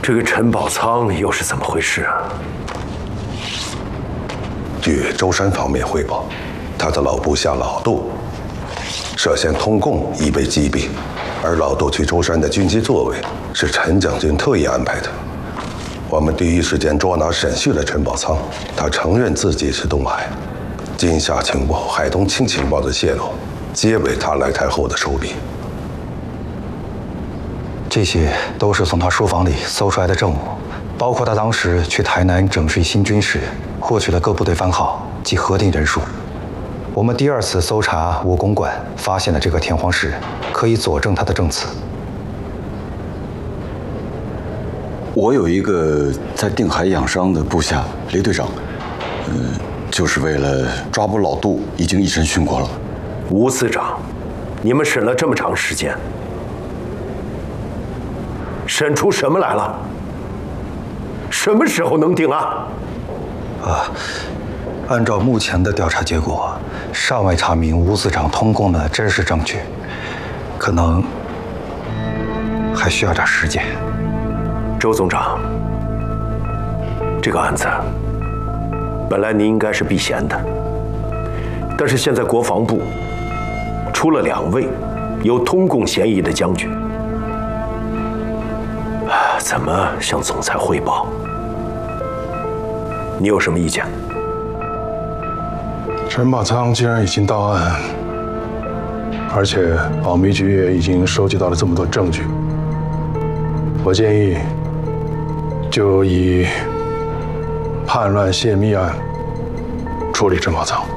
这个陈宝仓又是怎么回事啊？ 据舟山方面汇报，他的老部下老杜涉嫌通共已被击毙，而老杜去舟山的军机座位是陈将军特意安排的。我们第一时间捉拿审讯了陈宝仓，他承认自己是东海。金夏情报、海东青情报的泄露，皆为他来台后的手笔。 这些都是从他书房里搜出来的证物，包括他当时去台南整训新军时获取的各部队番号及核定人数。我们第二次搜查我公馆，发现了这个田黄石，可以佐证他的证词。 我有一个在定海养伤的部下雷队长，就是为了抓捕老杜，已经一审讯过了。 吴司长，你们审了这么长时间，审出什么来了？什么时候能定案？ 按照目前的调查结果，尚未查明吴司长通共的真实证据，可能还需要点时间。 周总长，这个案子本来您应该是避嫌的，但是现在国防部出了2位有通共嫌疑的将军，怎么向总裁汇报？你有什么意见？ 陈宝仓既然已经到案，而且保密局也已经收集到了这么多证据，我建议就以叛乱泄密案处理陈宝仓。